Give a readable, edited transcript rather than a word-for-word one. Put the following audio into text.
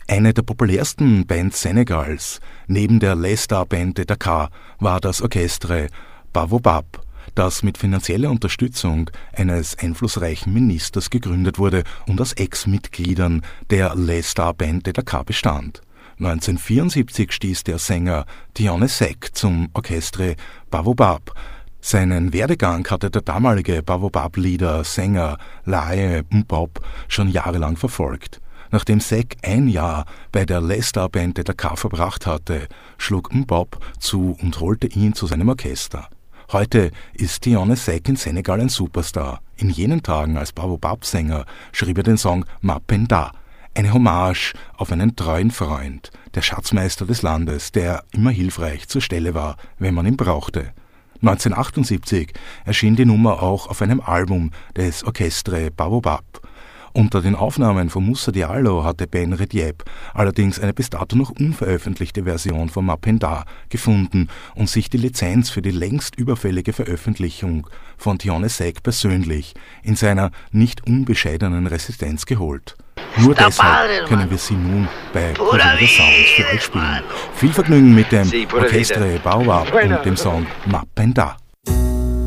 Eine der populärsten Bands Senegals, neben der Les-Stars-Band de Dakar, war das Orchestre Baobab, das mit finanzieller Unterstützung eines einflussreichen Ministers gegründet wurde und aus Ex-Mitgliedern der Les-Stars-Band de Dakar bestand. 1974 stieß der Sänger Thione Seck zum Orchestre Baobab. Seinen Werdegang hatte der damalige Baobab-Leader, Sänger Laye Mbop schon jahrelang verfolgt. Nachdem Seck ein Jahr bei der Les-Stars-Band de Dakar verbracht hatte, schlug Mbop zu und holte ihn zu seinem Orchester. Heute ist Thione Seck in Senegal ein Superstar. In jenen Tagen als Baobab-Sänger schrieb er den Song Mapenda, eine Hommage auf einen treuen Freund, der Schatzmeister des Landes, der immer hilfreich zur Stelle war, wenn man ihn brauchte. 1978 erschien die Nummer auch auf einem Album des Orchestre Baobab. Unter den Aufnahmen von Moussa Diallo hatte Ben Rediep allerdings eine bis dato noch unveröffentlichte Version von Mapenda gefunden und sich die Lizenz für die längst überfällige Veröffentlichung von Thione Seck persönlich in seiner nicht unbescheidenen Residenz geholt. Nur deshalb können wir sie nun bei Corrida Sounds für euch spielen. Viel Vergnügen mit dem Orchestre Baobab und dem Song Mapenda.